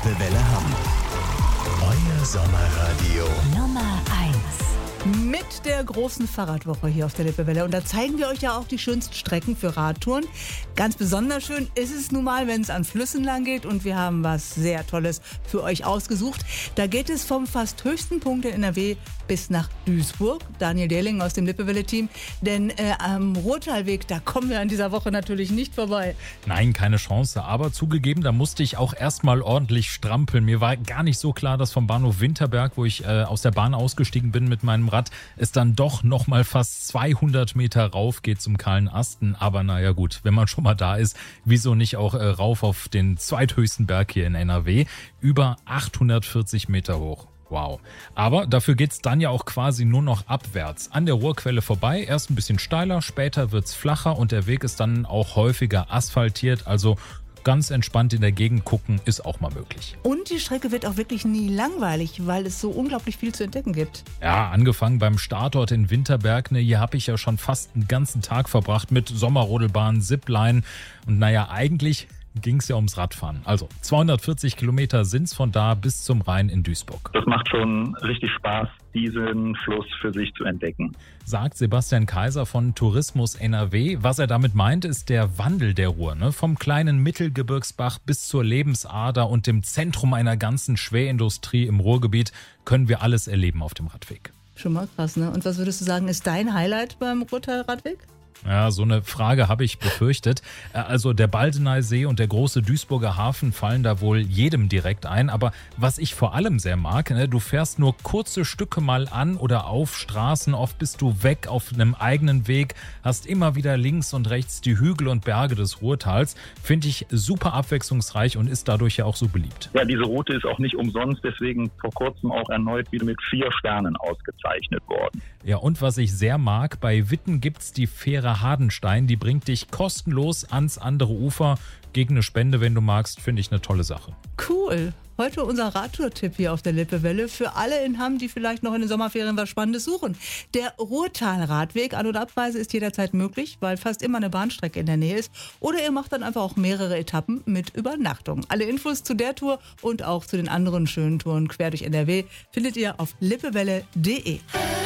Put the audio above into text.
Lippewelle Hamm. Euer Sommerradio Nummer 1. Mit der großen Fahrradwoche hier auf der Lippewelle. Und da zeigen wir euch ja auch die schönsten Strecken für Radtouren. Ganz besonders schön ist es nun mal, wenn es an Flüssen lang geht. Und wir haben was sehr Tolles für euch ausgesucht. Da geht es vom fast höchsten Punkt in NRW bis nach Duisburg. Daniel Dehling aus dem Lippewelle-Team. Denn am Ruhrtalweg, da kommen wir an dieser Woche natürlich nicht vorbei. Nein, keine Chance. Aber zugegeben, da musste ich auch erstmal ordentlich strampeln. Mir war gar nicht so klar, dass vom Bahnhof Winterberg, wo ich aus der Bahn ausgestiegen bin mit meinem Rad, es dann doch noch mal fast 200 Meter rauf geht zum Kahlen Asten. Aber naja gut, wenn man schon mal da ist, wieso nicht auch rauf auf den zweithöchsten Berg hier in NRW? Über 840 Meter hoch. Wow. Aber dafür geht's dann ja auch quasi nur noch abwärts. An der Ruhrquelle vorbei, erst ein bisschen steiler, später wird's flacher und der Weg ist dann auch häufiger asphaltiert. Also ganz entspannt in der Gegend gucken ist auch mal möglich. Und die Strecke wird auch wirklich nie langweilig, weil es so unglaublich viel zu entdecken gibt. Ja, angefangen beim Startort in Winterberg. Hier habe ich ja schon fast einen ganzen Tag verbracht mit Sommerrodelbahn, Zipline. Und naja, eigentlich ging es ja ums Radfahren. Also 240 Kilometer sind es von da bis zum Rhein in Duisburg. Das macht schon richtig Spaß, diesen Fluss für sich zu entdecken. Sagt Sebastian Kaiser von Tourismus NRW. Was er damit meint, ist der Wandel der Ruhr. Vom kleinen Mittelgebirgsbach bis zur Lebensader und dem Zentrum einer ganzen Schwerindustrie im Ruhrgebiet können wir alles erleben auf dem Radweg. Schon mal krass, ne? Und was würdest du sagen, ist dein Highlight beim Ruhrtal-Radweg? Ja, so eine Frage habe ich befürchtet. Also der Baldeneysee und der große Duisburger Hafen fallen da wohl jedem direkt ein. Aber was ich vor allem sehr mag, du fährst nur kurze Stücke mal an oder auf Straßen. Oft bist du weg auf einem eigenen Weg, hast immer wieder links und rechts die Hügel und Berge des Ruhrtals. Finde ich super abwechslungsreich und ist dadurch ja auch so beliebt. Ja, diese Route ist auch nicht umsonst, deswegen vor kurzem auch erneut wieder mit 4 Sternen ausgezeichnet worden. Ja, und was ich sehr mag, bei Witten gibt's die Fähre Hardenstein, die bringt dich kostenlos ans andere Ufer. Gegen eine Spende, wenn du magst, finde ich eine tolle Sache. Cool. Heute unser Radtour-Tipp hier auf der Lippewelle für alle in Hamm, die vielleicht noch in den Sommerferien was Spannendes suchen. Der Ruhrtal-Radweg, An- und Abreise ist jederzeit möglich, weil fast immer eine Bahnstrecke in der Nähe ist. Oder ihr macht dann einfach auch mehrere Etappen mit Übernachtung. Alle Infos zu der Tour und auch zu den anderen schönen Touren quer durch NRW findet ihr auf lippewelle.de.